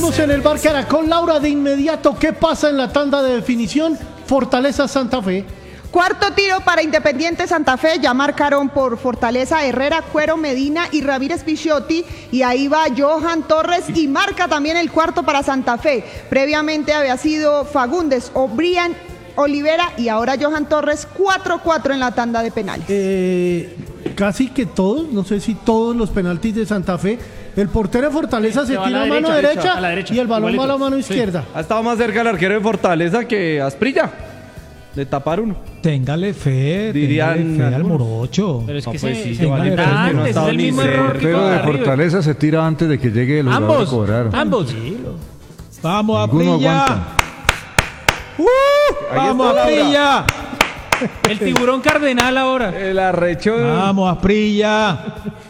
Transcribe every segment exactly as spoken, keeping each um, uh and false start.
Seguimos en el Bar Caracol. Laura, de inmediato, ¿qué pasa en la tanda de definición? Fortaleza Santa Fe. Cuarto tiro para Independiente Santa Fe, ya marcaron por Fortaleza Herrera, Cuero, Medina y Ramírez Picciotti, y ahí va Johan Torres y marca también el cuarto para Santa Fe. Previamente había sido Fagundes, O'Brien, Olivera y ahora Johan Torres, cuatro cuatro en la tanda de penales. Eh, casi que todos, no sé si todos los penaltis de Santa Fe, el portero de Fortaleza se, se tira a mano derecha, derecha, a la derecha y el balón igualito va a la mano izquierda. Sí. Ha estado más cerca el arquero de Fortaleza que Asprilla de tapar uno. Téngale fe, dirían téngale fe al morocho. Pero es que no, pues se, sí, se vale antes, no es el mismo error. El portero de Fortaleza se tira antes de que llegue el jugador ambos, a cobrar. Ambos. Vamos a Prilla. Uh, vamos a Prilla. El tiburón cardenal ahora. El arrechón. Vamos a Prilla.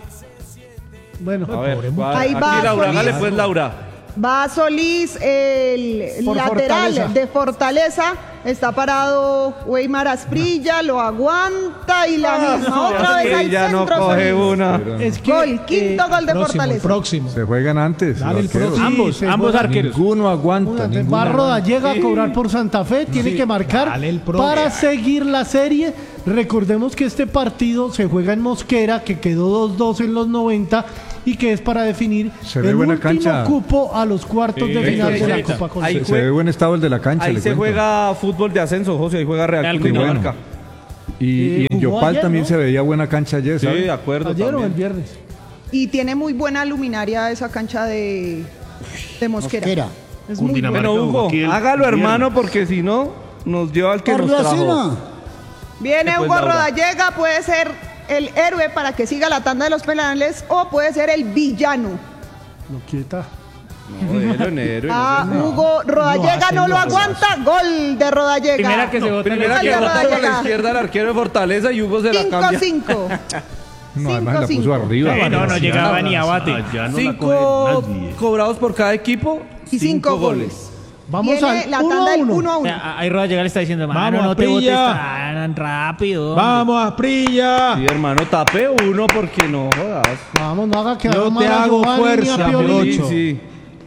Bueno, a ver, ahí aquí va Laura, Solís. dale pues Laura. Va Solís, el Por lateral Fortaleza. de Fortaleza. Está parado Weimar Asprilla, lo aguanta y la Ah, misma otra vez al ya no centro. coge Solís. una. es que Gol, quinto eh, gol de Próximo, el Fortaleza. próximo. Se juegan antes. Dale, los el arqueros. próximo. Ambos, se ambos juega arqueros. Ninguno aguanta. Una- ninguno va aguanta. Rodallega a cobrar por Santa Fe, tiene que marcar Dale el próximo. para seguir la serie. Recordemos que este partido se juega en Mosquera, que quedó dos dos en los noventa y que es para definir Se ve el buena último cancha. cupo a los cuartos Sí, de final sí, de la sí, Copa ahí Colombia. Se, se ve buen estado el de la cancha. Ahí le se cuento. juega fútbol de ascenso, José, ahí juega Real Real Cundinamarca. Y, y en Eh, jugó Yopal ayer, también ¿no? se veía buena cancha ayer, Sí, ¿sabes? de acuerdo. Ayer o también. el viernes. Y tiene muy buena luminaria esa cancha de, de Mosquera. Mosquera. Es muy buena. Bueno, Hugo, Aquí el hágalo viernes. hermano, porque si no, nos lleva al que Por nos la trajo. cima. Viene Pues, Hugo Laura. Rodallega, puede ser el héroe para que siga la tanda de los penales o puede ser el villano. No quieta. No, héroe, héroe, héroe, Ah, no sé. Hugo Rodallega no, hace, lo lo hace. aguanta, gol de Rodallega. Primera que se bota. Primera Gol que de bota por la Rodallega. izquierda el arquero de Fortaleza y Hugo se la cambia. cinco cinco. No, además la cinco, puso cinco. arriba. Eh, no, no Sí, llegaba ni a bate. Allá no la Cinco coge nadie. cobrados por cada equipo Y cinco goles. Vamos Viene al la uno tanda a del uno. uno a O uno. sea, ahí Rodallega le está diciendo, mano, Vamos, no te botes Prilla. tan rápido. Vamos a Prilla. Sí, hermano, tape uno porque no jodas. Vamos, no haga que Yo haga te mal a hago Giovanni ni a fuerza, Piolín. morocho. Sí, sí.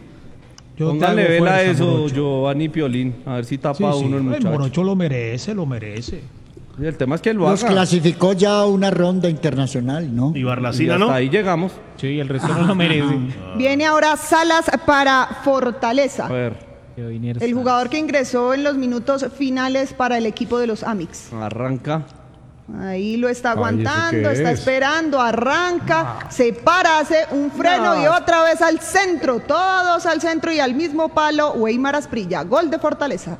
Yo te Póngale hago vela a fuerza, eso, morocho. Giovanni Piolín. A ver si tapa Sí, sí. uno el El muchacho. morocho lo merece, lo merece. Y el tema es que él lo Los haga. clasificó ya a una ronda internacional, ¿no? Y Y Barlacina, hasta ¿no? ahí llegamos. Sí, el resto no lo merece. Viene ahora Salas para Fortaleza. A ver, Que viniera El esta- jugador que ingresó en los minutos finales para el equipo de los Amix. arranca. Ahí lo está Ay, ¿eso aguantando, qué está es? esperando, arranca, se para, hace un freno No. y otra vez al centro, todos al centro y al mismo palo, Weimar Asprilla, gol de Fortaleza.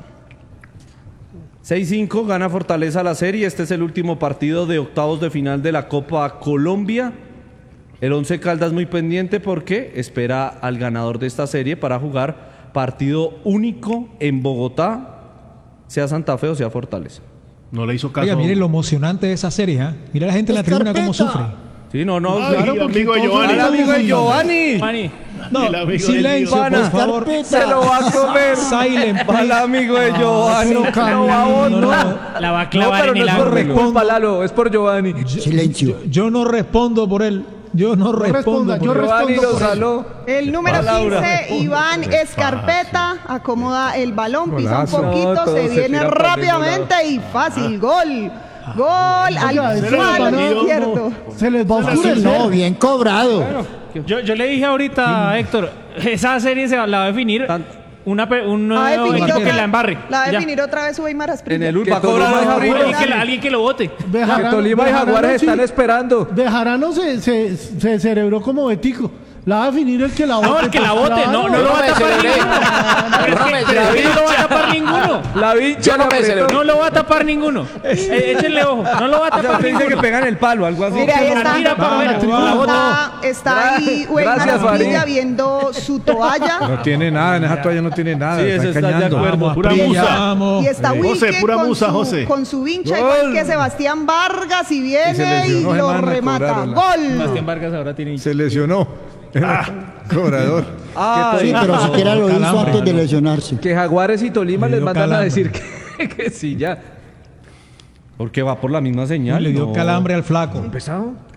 seis cinco, gana Fortaleza la serie. Este es el último partido de octavos de final de la Copa Colombia. El Once Caldas muy pendiente porque espera al ganador de esta serie para jugar partido único en Bogotá, sea Santa Fe o sea Fortaleza. No le hizo caso. Oiga, miren lo emocionante de esa serie, ¿ah? Mira la gente en la tribuna cómo Escarpeta. sufre. Sí, no, no. Ay, claro, porque amigo de todos- Giovanni. ¡Al amigo de Giovanni! Giovanni, No, El amigo de silencio, Dios. por favor. Se lo va a comer. Silent, Al please. amigo de Giovanni. pero No, Camilo, babón, No, no. no, la va a clavar en el es por ángulo. respuesta, Lalo, es por Giovanni. Silencio. yo no respondo por él. Yo no respondo responda, por yo él. Giovanni respondo lo por él. saló. El número Palabra. quince, Iván Escarpeta, acomoda el balón, pisa un Golazo. poquito, No, todo se se viene tira para el mismo rápidamente y fácil, gol. Gol al Oiga, ese palo balón, izquierdo. Se les va a Sí, oscurecer. no, bien cobrado. Yo, yo le dije ahorita a Héctor, esa serie se va- la va a definir Tan- una, pe- un La va a nuevo definir equipo otra- que la embarre. La va a Ya. definir otra vez Weimar Asprilla. En el Que Ulpa Tolima cobra y la Jaguares- Alguien que, la- alguien que lo vote. Bejarano- Que Tolima y Bejarano Jaguares sí- están esperando. Bejarano se, se, se cerebró como Betico. La va a definir el que la vote. No, el que la pues, vote, claro. no, no lo va a tapar ninguno. Pero es que no lo va a tapar ninguno. La vincha no me No lo va a tapar ninguno. Eh, échenle ojo, no lo va a O sea, tapar usted dice que ninguno. pegan el palo, algo así. Mire, ahí está. Mira, para ver, Vamos, la vamos. voto. Está, está ahí Weimar Gracias, Asprilla Farid. viendo su toalla. No tiene nada, en esa toalla no tiene nada. Sí, está eso está de engañando. acuerdo. Vamos, Pura Prilla, musa. vamos. Y está Eh, Wilke José, pura con, musa, su, José. con su vincha, Gol. igual que Sebastián Vargas, y Y se viene y, lesionó, lo hermano, remata. cobraron. Gol. Sebastián Vargas ahora tiene. Se lesionó. Cobrador. Ah, Sí, pero siquiera lo hizo Calambre. antes de lesionarse. Que Jaguares y Tolima Le les dio mandan a calambre. decir que, que sí, ya. porque va por la misma señal. Le dio no. calambre al flaco. ¿Empezado?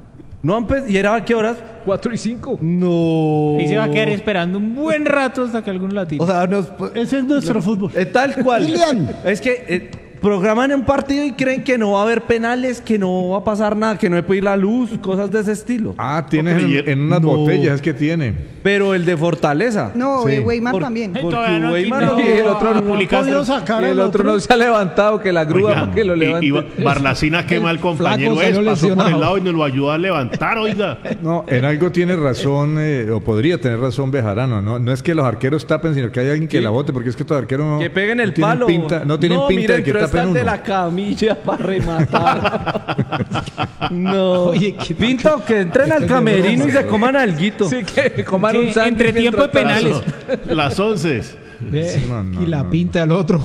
No han pe- ¿Y era a qué horas? cuatro y cinco. No. Y se va a quedar esperando un buen rato hasta que alguno la tire. O sea, nos, Ese es nuestro fútbol. es tal cual. Kylian. Es que eh, programan un partido y creen que no va a haber penales, que no va a pasar nada, que no puede ir la luz, cosas de ese estilo. Ah, tienes en, Porque- en unas No. botellas, es que tiene. Pero el de Fortaleza. No, Sí. eh, Weimar Por- también. Porque Todavía no Weimar quitó no- Y el otro a no No ha publicar. podido sacar Y el otro no se ha levantado, que la grúa Oiga, para que lo y- levante. y Ba- Barlacina quema al compañero flaco es, salió pasó por el lesionado. lado y nos lo ayudó a levantar, oiga. No, en algo tiene razón, eh, o podría tener razón Bejarano, ¿no? No es que los arqueros tapen, sino que hay alguien que Sí. la bote, porque es que estos arqueros no, Que peguen el no tienen palo. pinta, no tienen no, pinta mira, de que entró tapen esta uno. de la camilla para rematar. no. Oye, qué Pinta que entren al camerino y se coman alguito. Sí, que coman Sí, un sándwich entre tiempo de mientras penales. tanto. Las once. Ve, No, no, y la no, pinta del otro.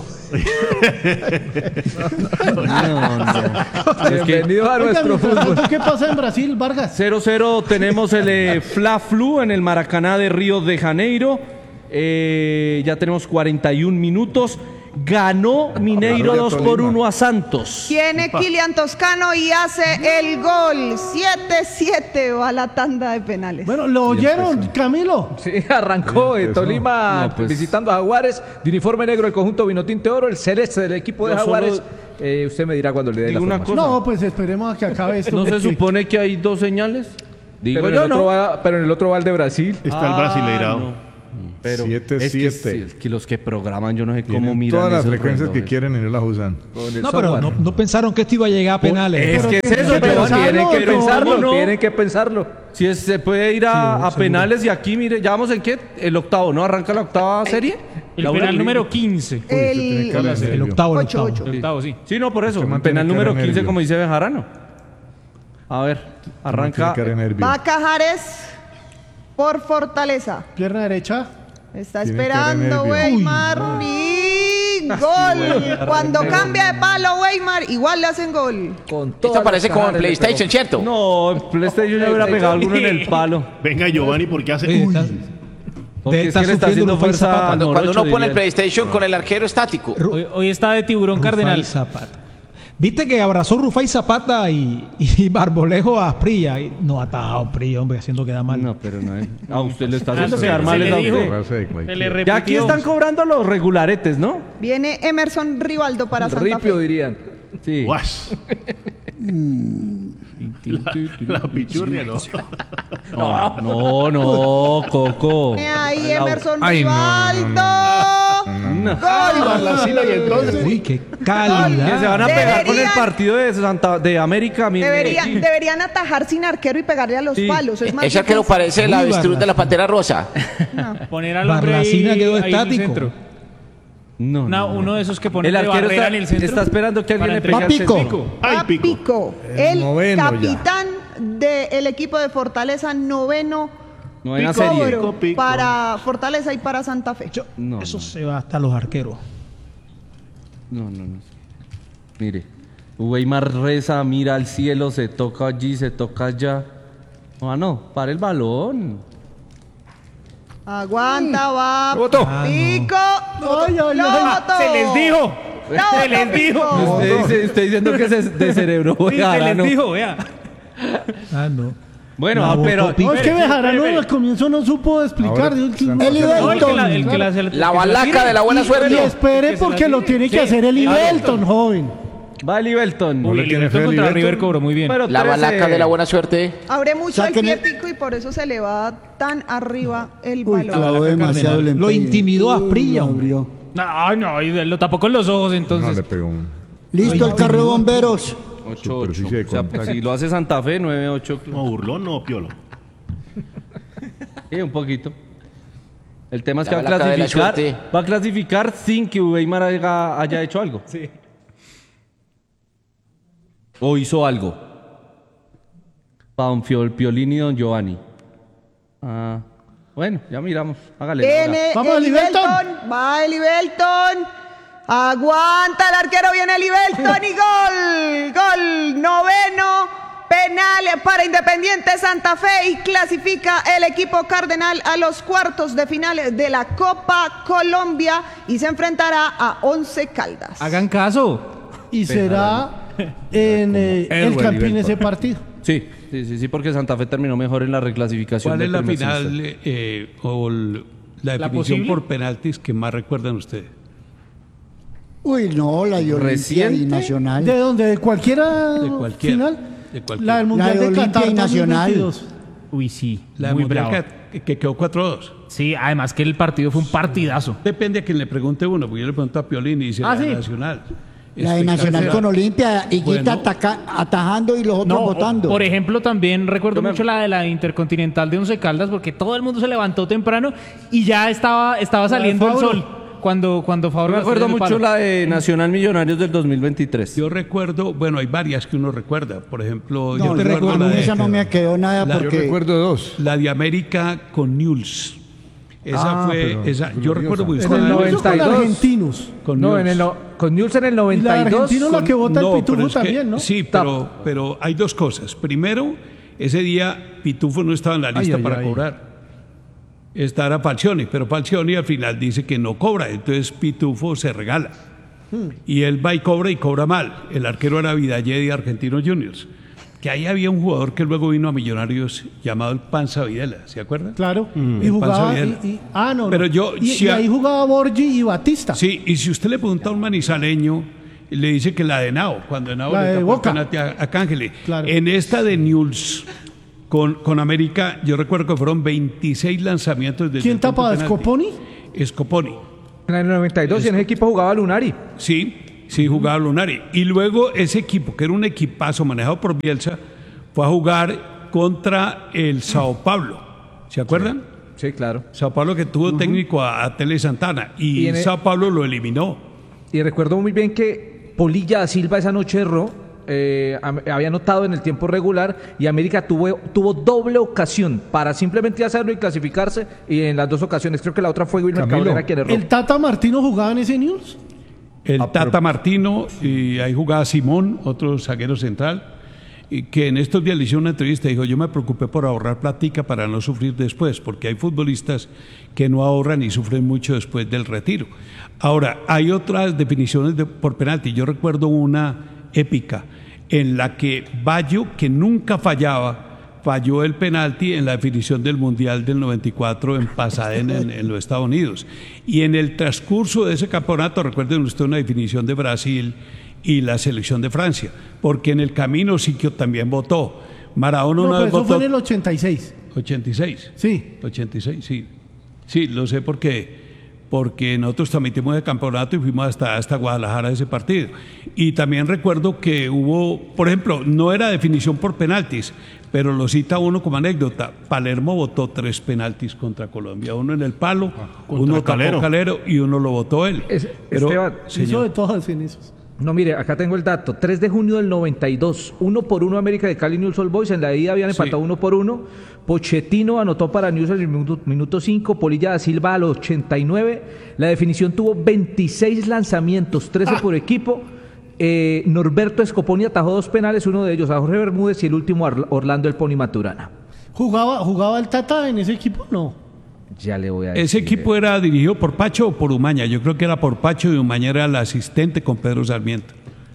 Bienvenidos a Oiga, nuestro mientras fútbol. tanto, ¿qué pasa en Brasil, Vargas? cero cero tenemos el eh, Fla-Flu en el Maracaná de Río de Janeiro. Eh, ya tenemos cuarenta y un minutos. Ganó Mineiro Arroyo dos por Tolima. uno a Santos. Tiene Kylian Toscano y hace el gol. siete siete va a la tanda de penales. Bueno, ¿lo oyeron, Camilo? Sí, arrancó eh, Empezó. Tolima No, pues. visitando a Jaguares, de uniforme negro el conjunto Vinotinte Oro, el celeste del equipo de Yo solo- Jaguares. Eh, usted me dirá cuando le dé la Digo una formación. cosa. No, pues esperemos a que acabe esto. ¿No se porque- supone que hay dos señales? Digo Pero en, yo, el otro ¿no? va, pero en el otro va el de Brasil. Está el Ah, brasileirao. no. Pero Siete, es que, siete. sí, es que los que programan, yo no sé cómo Tienen miran todas las esos frecuencias que relojes. quieren y no las usan. Con el No, pero software. no, no pensaron que esto iba a llegar a penales. Es que es que eso, que pero pensarlo, tienen que pero pensarlo, ¿cómo no? tienen que pensarlo. Si es- se puede ir a, Sí, a seguro. penales y aquí, mire, ya vamos en qué, el octavo, ¿no? Arranca la octava serie. El La penal una- número quince. Uy, usted tiene El- cara de El serio. octavo, el Ocho, octavo. ocho. El octavo, sí. Sí, no, por eso. Este man El penal tiene cara número de quince, nervio. como dice Bejarano. A ver, arranca. Tiene cara de nervio. Va Cajares por Fortaleza. Pierna derecha. Está Tiene cara de esperando nervio. Weimar y gol. Cuando cambia de palo Weimar, igual le hacen gol. Con Esto parece como en Cajares le PlayStation, pegó. ¿cierto? No, en PlayStation ya hubiera pegado alguno en el palo. Venga, Giovanni, porque hace. Oye, Uy, está- Porque De- es está que le está sufriendo haciendo Rufai fuerza Zapata. a Cuando, cuando Morocho, uno pone el diría. PlayStation con el arquero estático. Hoy, hoy está de tiburón Rufai cardenal. Zapata. Viste que abrazó Rufai Zapata y, y Barbolejo a Prilla. Y no ha atajado Prilla, hombre, haciendo queda mal. No, pero no es. A usted le está Ah, haciendo se- quedar se mal le es a dijo. usted. Raza de Se cualquier- le repitió. Ya aquí están cobrando los regularetes, ¿no? Viene Emerson Rivaldo para Santa Ripio Fe. dirían. Sí. guas. La, la pichurria, ¿no? No, no, no, Coco. Viene ahí Emerson Ay, no, no, Rivaldo. No. Gol. Barlacina y entonces. Uy, qué Que se calidad. van a pegar con el Deberían- partido de Santa de América. mire. Deberían, deberían atajar sin arquero y pegarle a los Sí. palos. Es más Ese arquero difícil. parece el Muy avestruz barato. de la Pantera Rosa. Poner al hombre ahí, Barracina quedó ahí en el estático. centro. No, Una- no, no. Uno de esos que ponen El de arquero barrera está, en el centro. está esperando que alguien para le pegue al entregar- centro. Ay, Va pico. Pico, El el noveno ya. capitán del equipo de Fortaleza, noveno Novena cobro serie. Pico, pico. para Fortaleza y para Santa Fe. Yo- No, Eso no. se va hasta los arqueros. No, no, no. Mire, Weimar reza, mira al cielo, se toca allí, se toca allá. Ah, no, para el balón. Aguanta, va Botó. Pico. Ay, ay, Lo ay. botó. Se les dijo. Lo Se les botó dijo. Pico. Usted, dice- usted diciendo que es de cerebro. Sí, se Bejarano. les dijo, vea. Ah, no. Bueno, La ah, pero. botó Pico. No, es que Bejarano al comienzo no supo explicar. Ahora, Dijo que- Santa El Fe. No, el que la, el que la, Ibelton. el que La se balaca tire. de la buena Y suerte. espere Que se la porque lo tire. tiene que Sí. hacer el Ibelton, joven. Va el Ibelton. Uy, le el tiene Everton fe al contra Everton. River cobró muy bien. Pero La trece. balaca de la buena suerte. Abre mucho el Saquen pie el- Pico y por eso se le va tan arriba el Uy, balón. clavó demasiado el Lo empeine. intimidó a Uy, Asprilla, lo hombre. abrió. No, no, y lo tapó con los ojos No, entonces. le pegó un... Listo el carro de bomberos. ocho ocho. Superficie de O sea, contacto. si lo hace Santa Fe, nueve ocho. No, burlón, no, piolo. Sí, un poquito. El tema es que La va a balaca de la clasificar, suerte. va a clasificar sin que Weimar haya, haya hecho algo. Sí. O hizo algo. Para don Fiol- Piolín y don Giovanni. Ah, bueno, ya miramos. Hágale. Laura. Viene Vamos, el Ibelton. Ibelton. Va el Ibelton. Aguanta el arquero, viene el Ibelton y gol. Gol noveno. Penal para Independiente Santa Fe y clasifica el equipo cardenal a los cuartos de final de la Copa Colombia y se enfrentará a Once Caldas. Hagan caso. Y será en eh, el Edward Campín Ibelton. ese partido. Sí. Sí, sí, sí, porque Santa Fe terminó mejor en la reclasificación. ¿Cuál es la primer final semestre. eh, o el- la ¿La definición posible? por penaltis que más recuerdan ustedes? Uy, no, la de Olimpia y ¿Reciente? Nacional. ¿De dónde? ¿De cualquiera De cualquiera, final? de cualquiera. La del La Mundial de de, Olimpia Qatar y Nacional. dos mil veintidós. Uy, sí. La muy mundial bravo. que, que quedó cuatro dos. Sí, además que el partido fue un partidazo. Depende a quien le pregunte uno, porque yo le pregunto a Piolín y dice Ah, la de sí. Nacional. La de Nacional con Olimpia, y Bueno. Guita ataca- atajando y los otros No, votando. por ejemplo, también recuerdo Yo me- mucho la de la Intercontinental de Once Caldas, porque todo el mundo se levantó temprano y ya estaba, estaba La de saliendo el Fabro. sol cuando, cuando Yo Fabro me acuerdo Gastelum mucho paró. la de Nacional Millonarios del dos mil veintitrés. Yo recuerdo, bueno, hay varias que uno recuerda. Por ejemplo, No, yo yo recuerdo a la mí de, esa no me quedó nada la- Yo porque recuerdo dos. la de América con Newell's. Esa Ah, fue, pero esa, yo gloriosa. recuerdo muy En el Con noventa y dos. argentinos. con No, Newell's. en el, no- con Newell's en el Y la de noventa y dos. Argentino la que vota No, el pero Pitufo es que- también, ¿no? Sí, pero, pero hay dos cosas. Primero, ese día Pitufo no estaba en la lista ay, para ay. cobrar. Esta era Falcioni, pero Falcioni al final dice que no cobra, entonces Pitufo se regala. Hmm. Y él va y cobra y cobra mal. El arquero era Vidallet de Argentinos Juniors. Que ahí había un jugador que luego vino a Millonarios llamado el Panza Videla, ¿se acuerdan? Claro. Mm. Y El jugaba. Panza Y, Videla. y- ah, no. no. Pero yo- y, si y a- ahí jugaba Borgi y Batista. Sí, y si usted le pregunta a un manizaleño, le dice que la de Nao, cuando Nao La le de tapó el Boca. penalti a, a Cángele. Claro. En esta de Newell's con, con América, yo recuerdo que fueron veintiséis lanzamientos desde ¿Quién el punto tapaba? penalti. ¿Scoponi? Scoponi. En el noventa y dos, y en ese equipo jugaba Lunari. Sí, sí, jugaba Lunari. Y luego ese equipo, que era un equipazo manejado por Bielsa, fue a jugar contra el Sao Paulo. ¿Se acuerdan? Sí, claro. Sao Paulo que tuvo técnico a, a Tele Santana. Y, Y en el- Sao Paulo lo eliminó. Y recuerdo muy bien que Polilla da Silva esa noche erró, eh, am- había anotado en el tiempo regular y América tuvo, tuvo doble ocasión para simplemente hacerlo y clasificarse, y en las dos ocasiones, creo que la otra fue Wilmer Camilo, Cabrera quien erró. ¿El Tata Martino jugaba en ese News? El Tata Martino, y ahí jugaba Simón, otro zaguero central, y que en estos días le hicieron una entrevista y dijo, yo me preocupé por ahorrar platica para no sufrir después, porque hay futbolistas que no ahorran y sufren mucho después del retiro. Ahora, hay otras definiciones de- por penalti. Yo recuerdo una épica en la que Bayo, que nunca fallaba, falló el penalti en la definición del Mundial del noventa y cuatro en Pasadena, en, en los Estados Unidos. Y en el transcurso de ese campeonato, recuerden usted una definición de Brasil y la selección de Francia, porque en el camino Siquio también votó. Maradona No, una pero vez eso votó fue en el ochenta y seis. ochenta y seis. Sí. ochenta y seis, sí. Sí, lo sé porque, porque nosotros transmitimos el campeonato y fuimos hasta, hasta Guadalajara a ese partido. Y también recuerdo que hubo, por ejemplo, no era definición por penaltis, pero lo cita uno como anécdota. Palermo votó tres penaltis contra Colombia, uno en el palo, uno tapó Calero. Calero y uno lo votó él. Es- Pero, Esteban, Hizo señor, de todas en esos. No, mire, acá tengo el dato. tres de junio del noventa y dos, uno por uno América de Cali Newell's Old Boys. En la ida habían Sí. empatado uno por uno. Pochettino anotó para Newell's en el minuto, minuto cinco. Polilla da Silva al ochenta y nueve. La definición tuvo veintiséis lanzamientos, trece por equipo. Eh, Norberto Scoponi atajó dos penales, uno de ellos a Jorge Bermúdez y el último a Orlando El Pony Maturana. ¿Jugaba, ¿Jugaba el Tata en ese equipo? No. Ya le voy a decir. ese equipo era dirigido por Pacho o por Umaña. Yo creo que era por Pacho y Umaña era el asistente con Pedro Sarmiento.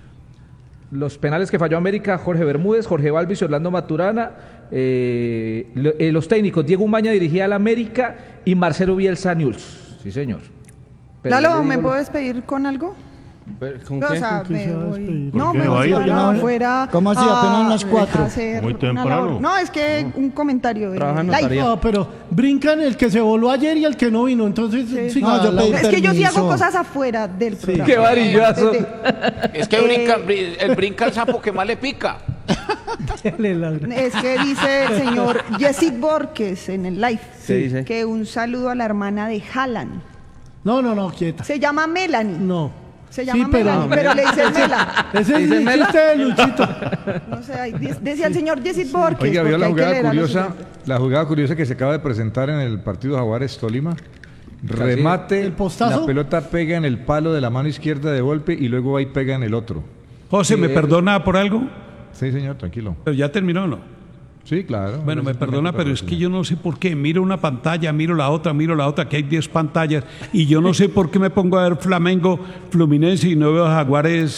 Los penales que falló América, Jorge Bermúdez, Jorge Balvis y Orlando Maturana. Eh, lo- eh, los técnicos, Diego Umaña dirigía al América y Marcelo Bielsa a Newell's. Sí, señor. Pero Lalo, ya le ¿me digo- puedo despedir con algo? ¿Con O qué? sea, ¿Con qué me se va a voy- despedir? No, ¿Por qué me va a voy ir? para No, afuera. ¿cómo así? a- Apenas las cuatro. a hacer Muy una temprano. labor. No, es que un comentario. de Trabaja en live. notaría. No, pero brincan el que se voló ayer y el que no vino. Entonces, Sí. siga No, yo la- pedí Es que yo sí hago permiso. cosas afuera del programa. ¡Qué varillazo! Desde- Es que brinca, brin- el brinca el sapo que más le pica. le ladra. Es que dice el señor Yesid Borges en el live ¿Qué dice? que un saludo a la hermana de Haaland. No, no, no, quieta. Se llama Melanie. No. Se llama Sí, pero- Melanie, pero le dice Mela. Ese es ¿Dice el Mela? chiste de Luchito. No sé, ahí dice- decía el señor Yesid Borges. Oiga, vio porque la hay que jugada leer a los curiosa, oyentes. la jugada curiosa que se acaba de presentar en el partido Jaguares Tolima. Remate, ¿El postazo? la pelota pega en el palo de la mano izquierda de golpe y luego va y pega en el otro. José, ¿me perdona por algo? Sí, señor, tranquilo. Pero ya terminó, ¿o ¿no? Sí, claro. Bueno, me perdona, pero es que yo no sé por qué. Miro una pantalla, miro la otra, miro la otra, que hay diez pantallas, y yo no sé por qué me pongo a ver Flamengo, Fluminense y no veo Jaguares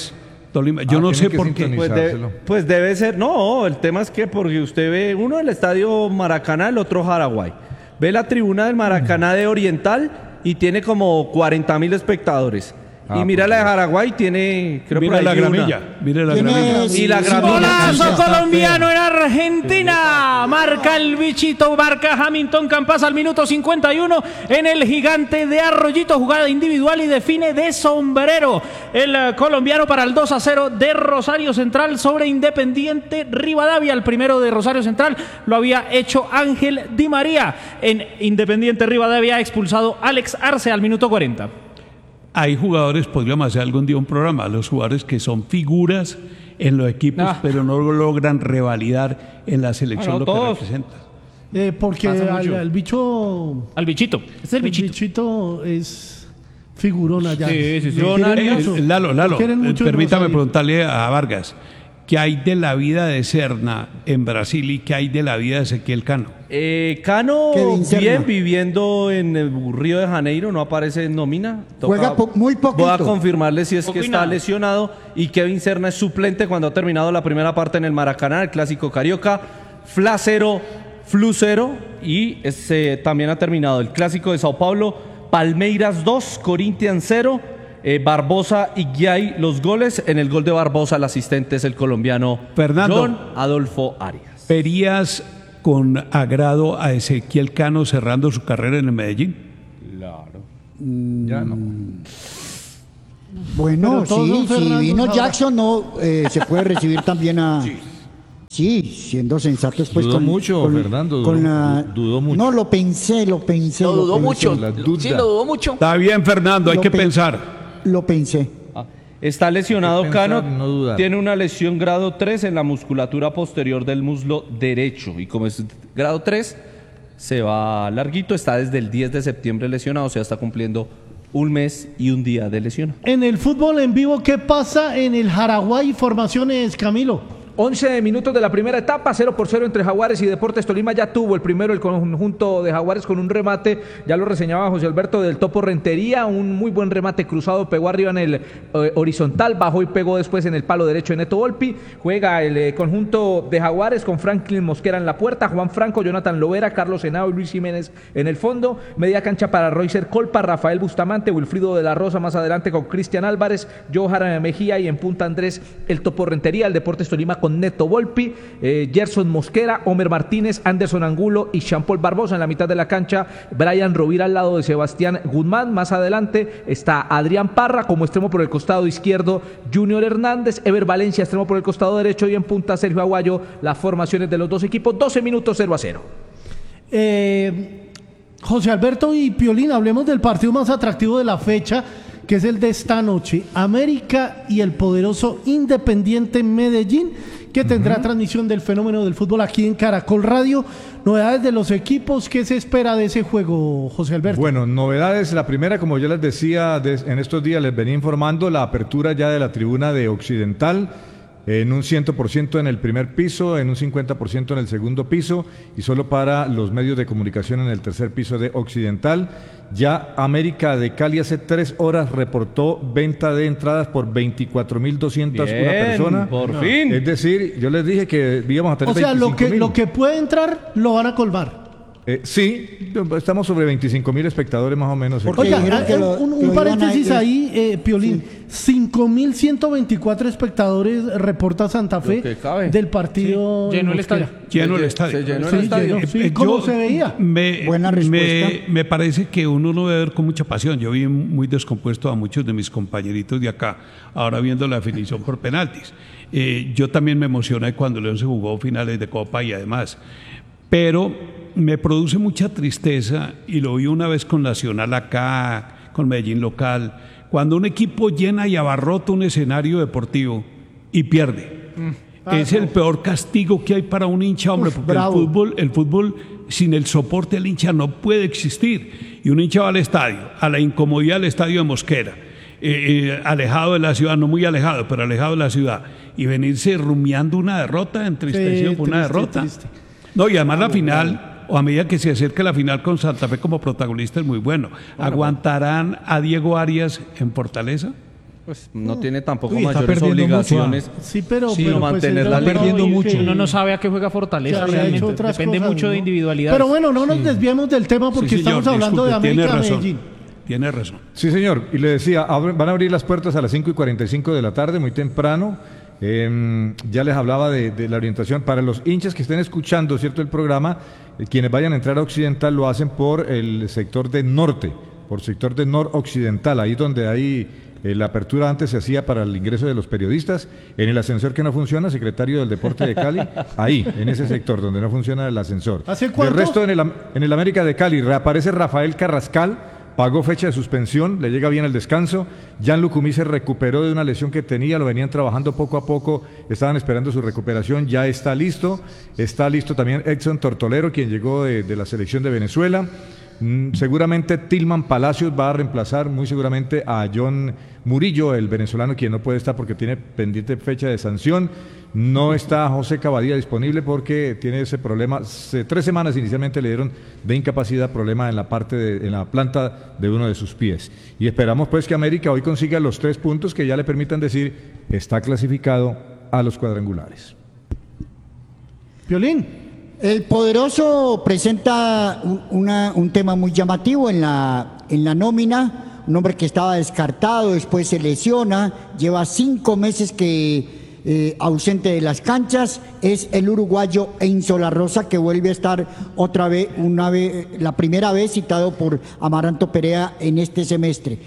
Tolima. Yo Ah, no tiene sé que por qué. Pues, de- pues debe ser, no, el tema es que porque usted ve uno del estadio Maracaná, el otro Jaraguay. Ve la tribuna del Maracaná de Oriental y tiene como cuarenta mil espectadores. Ah, y mira pues la de Jaraguay, tiene, creo Mira por ahí la una. gramilla, mira la ¿Quién gramilla. es? Y la gramilla. Golazo colombiano en Argentina. Marca el bichito, marca Hamilton Campas al minuto cincuenta y uno en el Gigante de Arroyito. Jugada individual y define de sombrero el eh, colombiano para el dos a cero de Rosario Central sobre Independiente Rivadavia. El primero de Rosario Central lo había hecho Ángel Di María. En Independiente Rivadavia ha expulsado Alex Arce al minuto cuarenta. Hay jugadores, podríamos hacer algún día un programa, los jugadores que son figuras en los equipos, Ah. pero no logran revalidar en la selección Ah, no, lo que todos. representan. Eh, porque Pasa al, mucho. al bicho. Al bichito. Este es el El bichito. bichito es figurón allá. Sí, sí, sí. Lo Eh, quieren eh, mucho. Lalo, Lo Lalo, quieren eh, mucho en permítame Rosario. preguntarle a Vargas, ¿qué hay de la vida de Serna en Brasil y qué hay de la vida de Ezequiel Cano? Eh, Cano, Kevin Serna. bien, viviendo en el Río de Janeiro, no aparece en nómina. Juega po- muy poquito. Voy a confirmarle si es Poco que y está nada. lesionado. Y Kevin Serna es suplente cuando ha terminado la primera parte en el Maracaná, el Clásico Carioca. Fla cero, Flu cero. Y ese, también ha terminado el Clásico de Sao Paulo, Palmeiras dos, Corinthians cero. Eh, Barbosa y Guiay los goles. En el gol de Barbosa el asistente es el colombiano Fernando. John Adolfo Arias. ¿Verías con agrado a Ezequiel Cano cerrando su carrera en el Medellín? Ya no. Bueno, Pero todos sí, son si Fernando vino ahora. Jackson, no eh, se puede recibir también a. Sí, siendo sensatos, pues. Dudó con, mucho, con- Fernando, con dudó- la- du- dudó mucho. No, lo pensé, lo pensé. Lo dudó pensé, mucho. la duda. Sí, lo dudó mucho. Está bien, Fernando, hay Lo que pe- pensar. Lo pensé. Ah, Está lesionado Hay que pensar, Cano, no dudar. tiene una lesión grado tres en la musculatura posterior del muslo derecho y como es grado tres se va larguito, está desde el diez de septiembre lesionado, o sea, está cumpliendo un mes y un día de lesión. En el fútbol en vivo, ¿qué pasa en el Jaraguay? Formaciones, Camilo. once minutos de la primera etapa, cero por cero entre Jaguares y Deportes Tolima. Ya tuvo el primero el conjunto de Jaguares con un remate, ya lo reseñaba José Alberto, del Topo Rentería, un muy buen remate cruzado, pegó arriba en el eh, horizontal, bajó y pegó después en el palo derecho de Neto Volpi. Juega el eh, conjunto de Jaguares con Franklin Mosquera en la puerta, Juan Franco, Jonathan Lovera, Carlos Henao y Luis Jiménez en el fondo. Media cancha para Roycer Colpa, Rafael Bustamante, Wilfrido de la Rosa más adelante con Cristian Álvarez, Johan Mejía y en punta Andrés el Topo Rentería. El Deportes Tolima con Neto Volpi, eh, Gerson Mosquera, Homer Martínez, Anderson Angulo y Jean Paul Barbosa en la mitad de la cancha. Brian Rovira al lado de Sebastián Guzmán. Más adelante está Adrián Parra como extremo por el costado izquierdo, Junior Hernández, Ever Valencia extremo por el costado derecho y en punta Sergio Aguayo. Las formaciones de los dos equipos, doce minutos, cero a cero. Eh, José Alberto y Piolín, hablemos del partido más atractivo de la fecha, que es el de esta noche. América y el poderoso Independiente Medellín, que tendrá uh-huh. transmisión del fenómeno del fútbol aquí en Caracol Radio. Novedades de los equipos, ¿qué se espera de ese juego, José Alberto? Bueno, novedades. La primera, como yo les decía, de, en estos días les venía informando, la apertura ya de la tribuna de Occidental, en un cien por ciento en el primer piso, en un cincuenta por ciento en el segundo piso y solo para los medios de comunicación en el tercer piso de Occidental. Ya América de Cali hace tres horas reportó venta de entradas por veinticuatro mil doscientos una personas. Por no. fin. Es decir, yo les dije que íbamos a tener O sea, lo que, mil. lo que puede entrar lo van a colmar. Eh, sí, estamos sobre veinticinco mil espectadores más o menos. Oiga, lo, un, un paréntesis a, ahí, eh, Piolín. Sí. cinco mil ciento veinticuatro espectadores reporta Santa Fe del partido. Sí, llenó el estadio. Llenó el estadio. Se llenó sí, el estadio. Llenó, sí, Eh, ¿cómo yo, se veía? Me, Buena respuesta. Me, me parece que uno lo debe ver con mucha pasión. Yo vi muy descompuesto a muchos de mis compañeritos de acá, ahora viendo la definición por penaltis. Eh, yo también me emocioné cuando León se jugó finales de Copa y además. Pero me produce mucha tristeza, y lo vi una vez con Nacional acá, con Medellín local, cuando un equipo llena y abarrota un escenario deportivo y pierde. Mm. Ah, es no. el peor castigo que hay para un hincha, hombre, Uf, porque el fútbol, el fútbol sin el soporte del hincha no puede existir. Y un hincha va al estadio, a la incomodidad del estadio de Mosquera, eh, eh, alejado de la ciudad, no muy alejado, pero alejado de la ciudad, y venirse rumiando una derrota, entristecido sí, por una derrota. Triste. No, y además la final, o a medida que se acerca la final con Santa Fe como protagonista, es muy bueno. bueno ¿Aguantarán a Diego Arias en Fortaleza? Pues no tiene tampoco Uy, está mayores perdiendo obligaciones. mucho, ah. Sí, pero, sino pero pues, mantener él la está línea. perdiendo mucho. Uno no sabe a qué juega Fortaleza Que había realmente. hecho otras Depende cosas, mucho de ¿no? individualidad. Pero bueno, no nos desviemos del tema porque Sí, señor, estamos hablando disculpe, de tiene América razón. Medellín. Tiene razón. Sí, señor. Y le decía, ab- van a abrir las puertas a las cinco y cuarenta y cinco de la tarde, muy temprano. Eh, ya les hablaba de, de la orientación. Para los hinchas que estén escuchando, ¿cierto?, el programa, eh, quienes vayan a entrar a Occidental lo hacen por el sector de norte, por sector de noroccidental, ahí donde hay eh, la apertura antes se hacía para el ingreso de los periodistas, en el ascensor que no funciona, secretario del Deporte de Cali, ahí, en ese sector donde no funciona el ascensor. ¿Hace cuánto? De resto, en el, Am- en el América de Cali reaparece Rafael Carrascal, pagó fecha de suspensión, le llega bien el descanso. Jan Lucumí se recuperó de una lesión que tenía, lo venían trabajando poco a poco, estaban esperando su recuperación, ya está listo. Está listo también Edson Tortolero, quien llegó de, de la selección de Venezuela. Mm, seguramente Tilman Palacios va a reemplazar muy seguramente a John Murillo, el venezolano, quien no puede estar porque tiene pendiente fecha de sanción. No está José Cavadía disponible porque tiene ese problema. Se, tres semanas inicialmente le dieron de incapacidad, problema en la parte de, en la planta de uno de sus pies. Y esperamos pues que América hoy consiga los tres puntos que ya le permitan decir está clasificado a los cuadrangulares. Piolín. El Poderoso presenta un, una- un tema muy llamativo en la, en la nómina, un hombre que estaba descartado, después se lesiona, lleva cinco meses que eh, ausente de las canchas, es el uruguayo Enzo La Rosa, que vuelve a estar otra vez, una vez, la primera vez citado por Amaranto Perea en este semestre.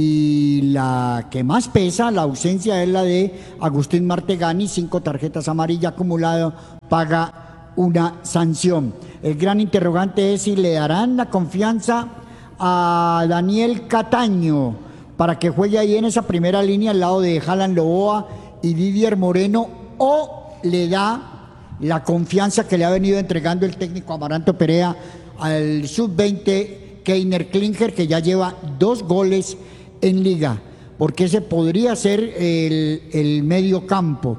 Y la que más pesa, la ausencia, es la de Agustín Martegani, cinco tarjetas amarillas acumuladas, paga una sanción. El gran interrogante es si le darán la confianza a Daniel Cataño para que juegue ahí en esa primera línea al lado de Jalan Loboa y Didier Moreno, o le da la confianza que le ha venido entregando el técnico Amaranto Perea al sub veinte Keiner Klinger, que ya lleva dos goles en liga, porque ese podría ser el, el medio campo.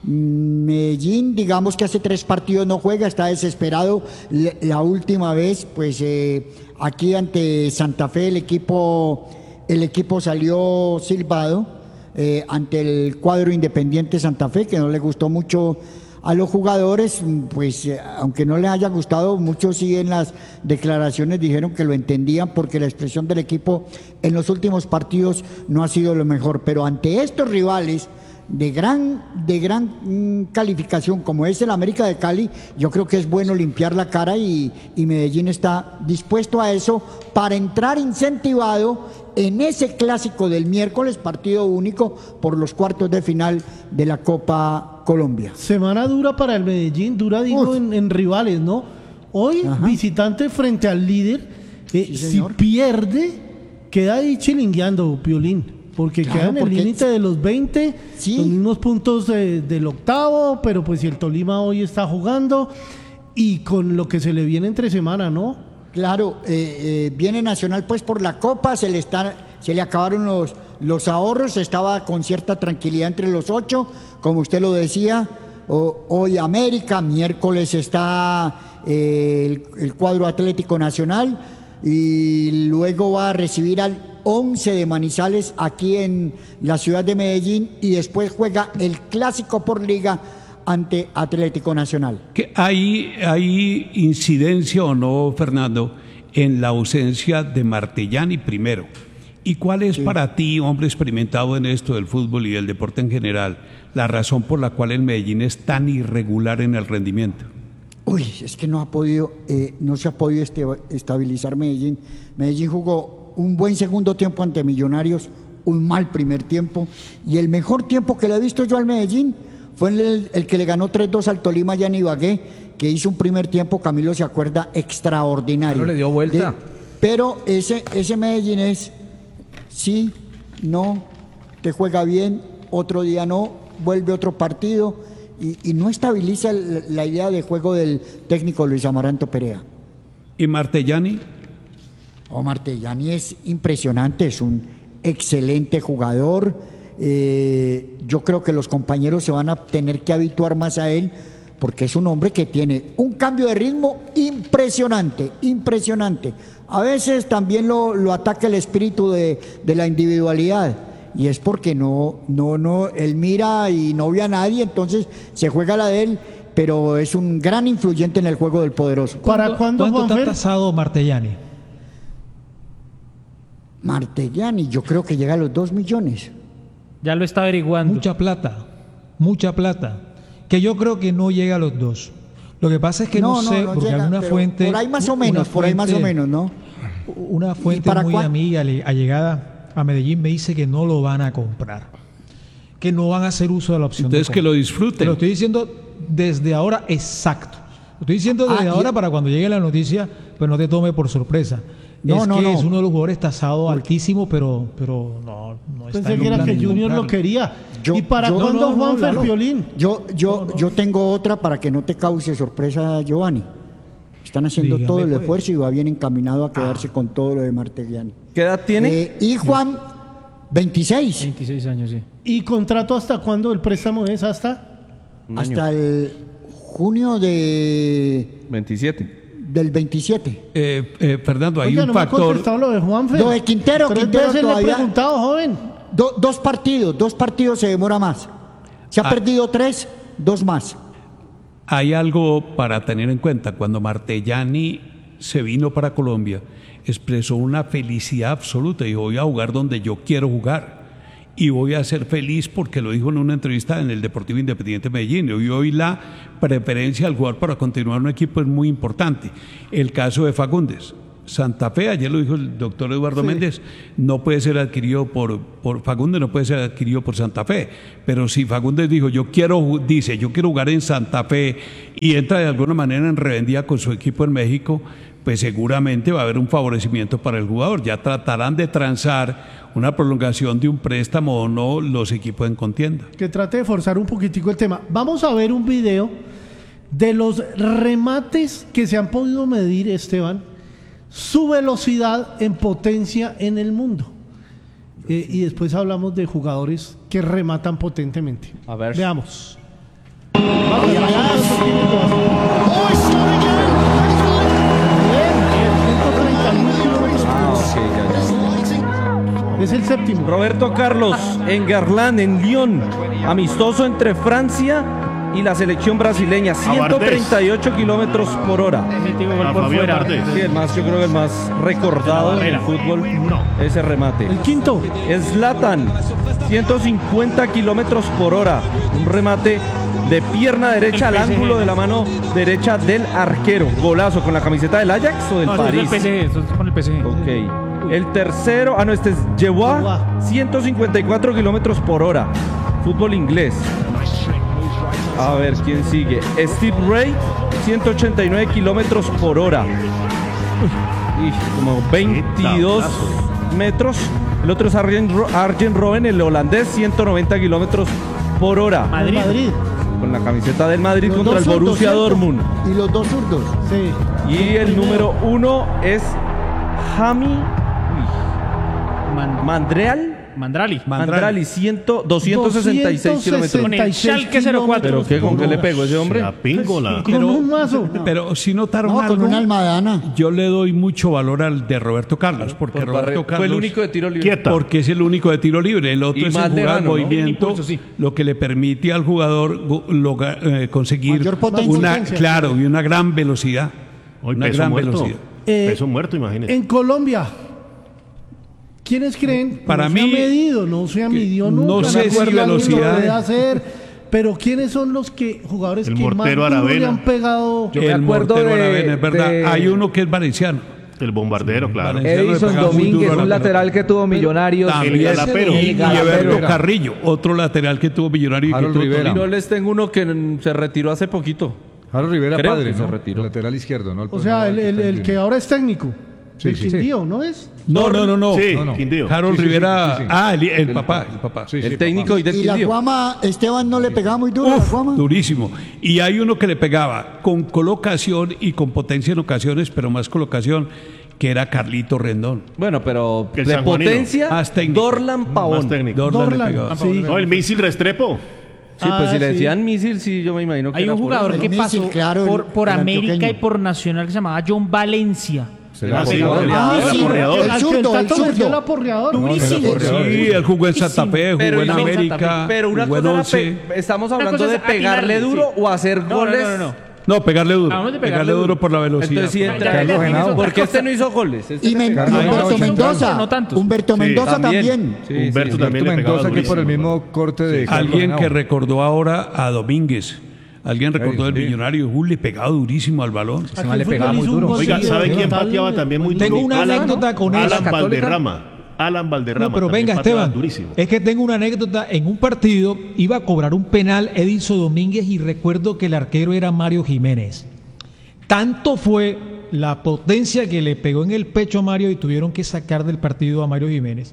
Medellín, digamos que hace tres partidos no juega, está desesperado. Le- La última vez, pues eh, aquí ante Santa Fe, el equipo, el equipo salió silbado eh, ante el cuadro Independiente Santa Fe, que no le gustó mucho a los jugadores. Pues eh, aunque no les haya gustado, muchos sí en las declaraciones dijeron que lo entendían porque la expresión del equipo en los últimos partidos no ha sido lo mejor. Pero ante estos rivales de gran, de gran mm, calificación como es el América de Cali, yo creo que es bueno limpiar la cara y, y Medellín está dispuesto a eso para entrar incentivado en ese clásico del miércoles, partido único por los cuartos de final de la Copa Colombia. Semana dura para el Medellín, dura digo en, en rivales, ¿no? Hoy visitante frente al líder, eh, si señor. pierde, queda ahí chilingueando, Piolín. Porque Claro, queda en el porque- límite de los veinte, Sí. los mismos puntos de- del octavo, pero pues si el Tolima hoy está jugando y con lo que se le viene entre semana, ¿no? Claro, eh, eh, viene Nacional pues por la Copa, se le está, se le acabaron los, los ahorros, estaba con cierta tranquilidad entre los ocho, como usted lo decía. O- hoy América, miércoles está eh, el, el cuadro Atlético Nacional y luego va a recibir al once de Manizales aquí en la ciudad de Medellín y después juega el clásico por liga ante Atlético Nacional. ¿Que ¿Hay, ¿Hay incidencia o no, Fernando, en la ausencia de Martellani primero? ¿Y cuál es para ti, hombre experimentado en esto del fútbol y del deporte en general, la razón por la cual el Medellín es tan irregular en el rendimiento? Uy, es que no ha podido, eh, no se ha podido este- estabilizar Medellín. Medellín jugó un buen segundo tiempo ante Millonarios, un mal primer tiempo, y el mejor tiempo que le he visto yo al Medellín fue el, el que le ganó tres dos al Tolima allá en Ibagué, que hizo un primer tiempo, Camilo se acuerda, extraordinario. Claro, le dio vuelta. De- pero ese, ese Medellín es, sí, no, te juega bien, otro día no, vuelve otro partido, y, y no estabiliza la, la idea de juego del técnico Luis Amaranto Perea. ¿Y Martellani? Oh, Martellani es impresionante, es un excelente jugador. Eh, yo creo que los compañeros se van a tener que habituar más a él porque es un hombre que tiene un cambio de ritmo impresionante, impresionante. A veces también lo, lo ataca el espíritu de, de la individualidad. y es porque no, no, no, él mira y no ve a nadie, entonces se juega la de él, pero es un gran influyente en el juego del poderoso. ¿Para cuándo, ¿Cuánto está Juanfer? tasado Martellani? Martellani, yo creo que llega a los dos millones. Ya lo está averiguando. Mucha plata, mucha plata, que yo creo que no llega a los dos. Lo que pasa es que no, No, no, sé, no porque llega, alguna pero fuente... por ahí más o una menos, por ahí más o fuente- menos, ¿no? Una fuente para muy cuán- amiga, le- allegada a Medellín, me dice que no lo van a comprar, que no van a hacer uso de la opción. Entonces de que compra. lo disfruten. Te lo estoy diciendo desde ahora exacto. Lo estoy diciendo desde Ah, y- ahora para cuando llegue la noticia, pues no te tome por sorpresa. No, es no, que no. es uno de los jugadores tasado altísimo, pero, pero no, no está Pensé en que era plan que de Junior lo comprarlo. quería. Yo- ¿Y para yo- cuándo, no, no, Juanfer, claro. Piolín? Yo, yo, yo tengo otra para que no te cause sorpresa, Giovanni. Están haciendo Dígame, todo el pues. esfuerzo y va bien encaminado a quedarse con todo lo de Martellani. ¿Qué edad tiene? Eh, y Juan, veintiséis, veintiséis años, sí. ¿Y contrato hasta cuándo? ¿El préstamo es hasta? Un año. hasta el junio de, veintisiete. del veintisiete. Eh, eh, Fernando, hay Oiga, un no me ha factor. contestado lo de Juanfer. Lo de Quintero, Tres Quintero veces le he todavía- preguntado, joven. Do- dos partidos, dos partidos se demora más. Se ha Ah. perdido tres, dos más. Hay algo para tener en cuenta. Cuando Martellani se vino para Colombia, expresó una felicidad absoluta. Dijo, voy a jugar donde yo quiero jugar. Y voy a ser feliz porque lo dijo en una entrevista en el Deportivo Independiente Medellín. Y hoy la preferencia al jugador para continuar un equipo es muy importante. El caso de Fagundes. Santa Fe, ayer lo dijo el doctor Eduardo Sí. Méndez, no puede ser adquirido por, por Fagundes, no puede ser adquirido por Santa Fe. Pero si Fagundes dijo, yo quiero, ju- dice, yo quiero jugar en Santa Fe y entra de alguna manera en revendía con su equipo en México, pues seguramente va a haber un favorecimiento para el jugador. Ya tratarán de transar una prolongación de un préstamo o no los equipos en contienda. Que trate de forzar un poquitico el tema. Vamos a ver un video de los remates que se han podido medir, Esteban, su velocidad en potencia en el mundo. Eh, y después hablamos de jugadores que rematan potentemente. A ver. Veamos. Es el séptimo. Roberto Carlos en Garland, en Lyon. Amistoso entre Francia y la selección brasileña. ciento treinta y ocho kilómetros por hora. Metido gol A por Fabián fuera. Bartés. Sí, el más, yo creo que el más recordado en el fútbol, ese remate. El quinto. Zlatan, ciento cincuenta kilómetros por hora. Un remate de pierna derecha El al P S G. ángulo de la mano derecha del arquero. Golazo con la camiseta del Ajax o del No, eso es París. el P S G, eso es con el P S G. Ok. El tercero, ah no, este es Yewa, ciento cincuenta y cuatro kilómetros por hora. Fútbol inglés. A ver, ¿quién sigue? Steve Ray, ciento ochenta y nueve kilómetros por hora. Y como veintidós metros. El otro es Arjen, Ro- Arjen Robben, el holandés, ciento noventa kilómetros por hora. Madrid. Madrid. Con la camiseta del Madrid Los contra dos el zurdos, Borussia ¿cierto? Dortmund. Y los dos zurdos. Sí. Y el número uno es Jami Man- Mandreal. Mandrali. Mandrali, cien, doscientos sesenta y seis kilómetros. Con el Schalke cero cuatro. ¿Pero qué? ¿Con qué le pegó ese hombre? La píngola. Con un mazo. Pero si notaron No, algo, con una almadana. yo le doy mucho valor al de Roberto Carlos, porque Por Roberto barre- Carlos fue el único de tiro libre. Quieta. porque es el único de tiro libre, el otro Y es más el de jugar mano, ¿no? movimiento, Impulso, sí. lo que le permite al jugador gu- logra- eh, conseguir Mayor potencia. una, Potencia. claro, y una gran velocidad. Hoy una peso gran muerto. velocidad. Eh, Peso muerto, imagínate. En Colombia, ¿quiénes creen? Para no mí, se ha medido, no se ha que- medido no nunca. sé me si acuerdo alguien lo velocidad. puede hacer, pero ¿quiénes son los que jugadores El que más mortero duro le Aravena. han pegado? Yo me el acuerdo mortero de- Aravena, es verdad. de- Hay uno que es valenciano. El bombardero, claro. Valenciano le Edison pegaba muy Domínguez, duro a la un pelota. lateral que tuvo Millonarios. También, El Galapero. y, El y Galapero. Everto Carrillo, otro lateral que tuvo Millonario y que Harold tuvo Rivera. Tolima. Yo les tengo uno que mm, se retiró hace poquito. Harold Rivera, Creo padre, que se ¿no? retiró. Lateral izquierdo, ¿no? O sea, el, el- el que ahora es técnico. Sí, el sí. Quindío, ¿no es? No, no, no, no. Sí, no, no. Quindío. Harold Sí, sí, sí, Rivera. sí, sí. Ah, el, el papá, el papá. Sí, sí, El técnico y del Y la Quindío. Guama, Esteban no le pegaba muy duro a la Uf, Guama. durísimo. Y hay uno que le pegaba con colocación y con potencia en ocasiones, pero más colocación, que era Carlito Rendón. Bueno, pero El de sanjuanino. potencia, Más técnico. Dorlan Pavón. Más técnico. Dorlan le Dorlan, pegaba. sí. No, el misil Restrepo. Sí, pues Ah, si le sí. decían misil, sí, yo me imagino que Hay era un por jugador eso, que ¿no? Misil, pasó claro, el- por, por el América antioqueño. y por Nacional que se llamaba John Valencia. Será sí, aporreador. ah, sí, aporreador. el Al que zurdo, el el Tato metió el zurdo. aporreador. No, Durísimo. era aporreador. Sí, él jugó en Santa Fe, jugó en hizo Santa América, Fe. Pero una jugó en cosa era Once. pe- estamos Una hablando cosa de es pegarle atinarle, duro sí. o hacer No, no, goles. no, no, no. No, pegarle duro. Hablamos de pegarle, pegarle duro duro. por la velocidad. Entonces sí Ya, entra. ya, ya, ya, ya, ya, Porque ya, usted no hizo goles. Este Y le Men- pegaba. Carlos Humberto Henao, Mendoza. no tantos. Humberto Sí, Mendoza también. Sí, Humberto sí. también Humberto le pegaba Mendoza, que por el durísimo, mismo corte de Carlos Alguien Henao. que recordó ahora a Domínguez. Alguien recordó Ey, el sí. Millonario. Uh, le pegaba durísimo al balón. Ese man le pegaba muy duro. Oiga, ¿sabe quién pateaba también muy duro? Tengo una Alan- anécdota con Alan esa, Católica. Valderrama. Alan Valderrama. No, pero también venga, pateaba Esteban. durísimo. Es que tengo una anécdota. En un partido iba a cobrar un penal Edinson Domínguez y recuerdo que el arquero era Mario Jiménez. Tanto fue la potencia que le pegó en el pecho a Mario y tuvieron que sacar del partido a Mario Jiménez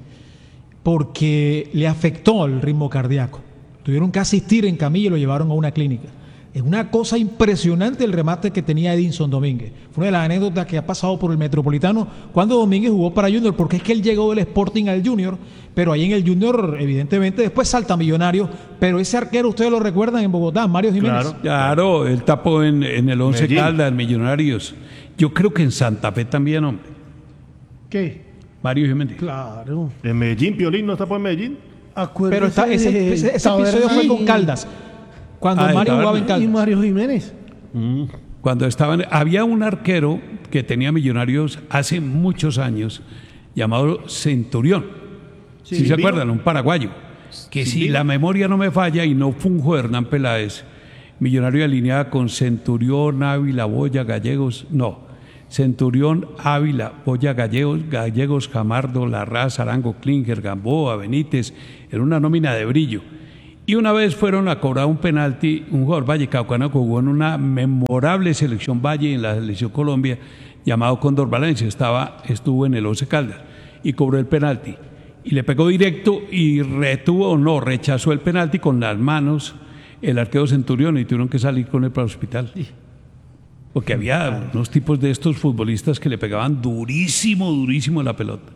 porque le afectó el ritmo cardíaco. Tuvieron que asistir en camilla y lo llevaron a una clínica. Es una cosa impresionante el remate que tenía Edinson Domínguez. Fue una de las anécdotas que ha pasado por el Metropolitano cuando Domínguez jugó para Junior, porque es que él llegó del Sporting al Junior, pero ahí en el Junior, evidentemente, después salta Millonario, pero ese arquero, ustedes lo recuerdan en Bogotá, Mario Jiménez. Claro. Claro, él tapó en, en el Once Medellín. Caldas, Millonarios. Yo creo que en Santa Fe también, hombre. ¿Qué? Mario Jiménez. Claro. En Medellín, Piolín, ¿no está por Medellín? Acuérdese Pero está- ese, de ese- ese Taberna episodio fue con y- Caldas, cuando Ah, de Mario jugaba en Taberna. Y Caldas. Mario Jiménez. Cuando estaban, había un arquero que tenía Millonarios hace muchos años llamado Centurión. Si se Silvino. acuerdan, un paraguayo. Que si la memoria no me falla y no funjo Hernán Peláez, Millonario alineaba con Centurión, Ávila, Boya, Gallegos, no. Centurión, Ávila, Boya, Gallegos, Gallegos, Jamardo, Larraz, Arango, Klinger, Gamboa, Benítez, era una nómina de brillo. Y una vez fueron a cobrar un penalti, un jugador vallecaucano que jugó en una memorable selección Valle en la selección Colombia, llamado Cóndor Valencia, estaba, estuvo en el Once Caldas y cobró el penalti. Y le pegó directo y retuvo o no, rechazó el penalti con las manos el arquero Centurión y tuvieron que salir con él para el hospital. Porque había unos tipos de estos futbolistas que le pegaban durísimo, durísimo la pelota.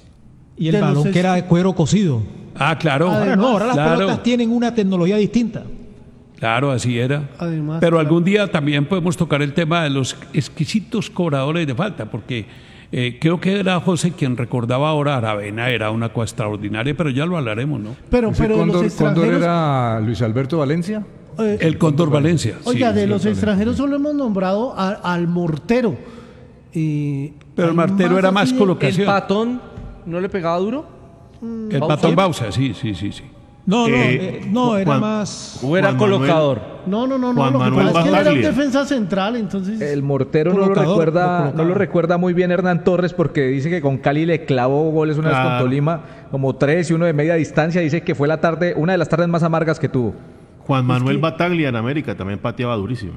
Y el de los balón que era de cuero cocido. Ah, claro. Ahora no, ahora las claro, pelotas tienen una tecnología distinta. claro, así era. Además, Pero claro. algún día también podemos tocar el tema de los exquisitos cobradores de falta, porque eh, creo que era José quien recordaba ahora Aravena, era una cosa extraordinaria, pero ya lo hablaremos, ¿no? Pero, ¿Ese pero de los Cóndor, Cóndor extranjeros. era Luis Alberto Valencia? eh, El Cóndor Valencia. Oiga, sí, de sí. los extranjeros solo hemos nombrado a- al Mortero. Eh, Pero el hay Martero era más así de- colocación. ¿El patón no le pegaba duro? El Bausa. Patón Bausa, sí, sí, sí, sí. No, no, Eh, eh, no, era Juan- más. ¿O era Juan Manuel- colocador? No, no, no, no. Juan Lo que Manuel pasa es que él era un Bataglia. defensa central, entonces. El Mortero no lo, Colocador, lo recuerda, colocaba. no lo recuerda muy bien Hernán Torres porque dice que con Cali le clavó goles una vez con Claro. Tolima, como tres y uno de media distancia. Dice que fue la tarde, una de las tardes más amargas que tuvo. Juan Manuel Bataglia en América también pateaba durísimo.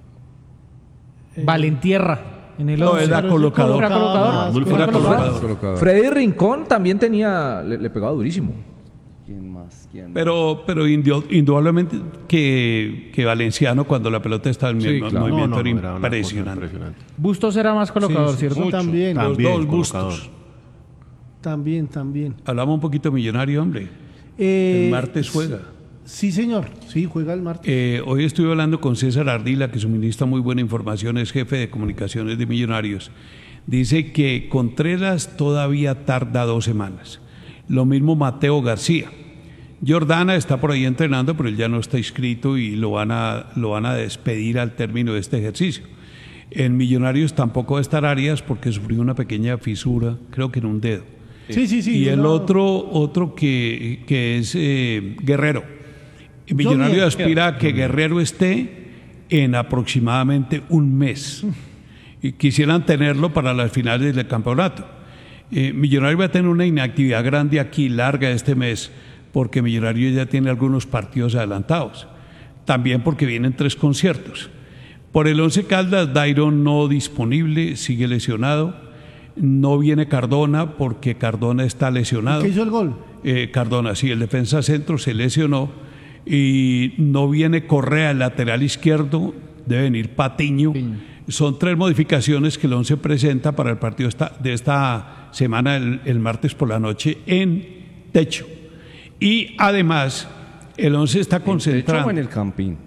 Valentierra. En el No, once. era Pero ese colocador. Era colocador. más, Muy Era colocador. colocador. Colocador. Freddy Rincón también tenía, le, le pegaba durísimo. ¿Quién más? ¿Quién más? Pero, pero indio- indudablemente que, que Valenciano cuando la pelota está en Sí, el claro. movimiento No, no, era era una cosa impresionante. impresionante. Bustos era más colocador, Sí, sí, ¿cierto? mucho. También, Los También, dos colocador. gustos. también, también. Hablamos un poquito millonario, hombre. Eh, El martes juega. Sí, señor. Sí, juega el martes. Eh, hoy estuve hablando con César Ardila, que suministra muy buena información, es jefe de comunicaciones de Millonarios. Dice que Contreras todavía tarda dos semanas. Lo mismo Mateo García. Jordana está por ahí entrenando, pero él ya no está inscrito y lo van a, lo van a despedir al término de este ejercicio. En Millonarios tampoco va a estar Arias porque sufrió una pequeña fisura, creo que en un dedo. Sí, sí, sí. y el una- otro, otro que, que es eh, Guerrero. Y Millonario Johnny, aspira a que Guerrero esté en aproximadamente un mes. Y quisieran tenerlo para las finales del campeonato. Eh, Millonario va a tener una inactividad grande aquí, larga este mes, porque Millonario ya tiene algunos partidos adelantados. También porque vienen tres conciertos. Por el Once Caldas, Dairon no disponible, sigue lesionado. No viene Cardona porque Cardona está lesionado. ¿Qué hizo el gol? Eh, Cardona, sí, el defensa centro se lesionó y no viene Correa, el lateral izquierdo, debe venir Patiño. Son tres modificaciones que el Once presenta para el partido esta- de esta semana, el, el martes por la noche, en techo. Y además, el Once está ¿En techo concentrando o en el Campín?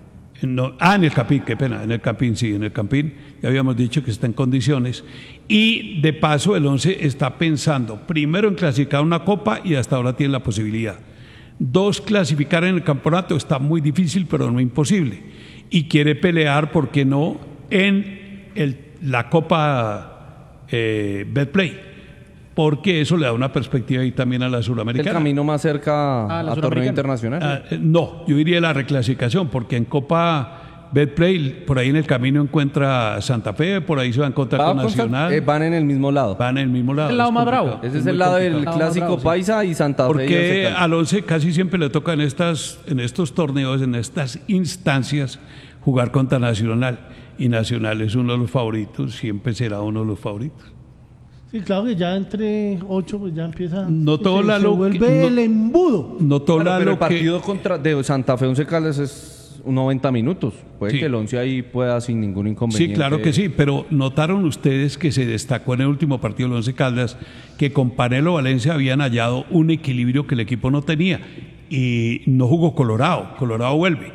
No, ah, en el Campín, qué pena, en el Campín, sí, en el Campín, ya habíamos dicho que está en condiciones. Y de paso el Once está pensando primero en clasificar una copa y hasta ahora tiene la posibilidad. Dos, clasificar en el campeonato está muy difícil, pero no imposible. Y quiere pelear, ¿por qué no?, en el, la Copa eh, Betplay, porque eso le da una perspectiva ahí también a la Suramericana. El camino más cerca a, a torneo internacional. Ah, eh, no, yo diría la reclasificación, porque en Copa Betplay, por ahí en el camino encuentra Santa Fe, por ahí se va a encontrar Va con con San- Nacional. eh, van en el mismo lado. Van en el mismo lado. El lado es más bravo. complicado, Ese es muy el lado del complicado. clásico bravo, sí. paisa y Santa Fe. y Porque Once Caldas. al Once casi siempre le toca en estas, en estos torneos, en estas instancias, jugar contra Nacional. Y Nacional es uno de los favoritos, siempre será uno de los favoritos. Sí, claro que ya entre ocho pues ya empieza. No todo se, la se lo- vuelve no- el embudo. No todo Claro, la pero lo el partido que, contra de Santa Fe Once Caldas es noventa minutos. Puede Sí. que el Once ahí pueda sin ningún inconveniente. Sí, claro que sí, pero notaron ustedes que se destacó en el último partido del Once Caldas que con Panelo Valencia habían hallado un equilibrio que el equipo no tenía y no jugó Colorado, Colorado vuelve.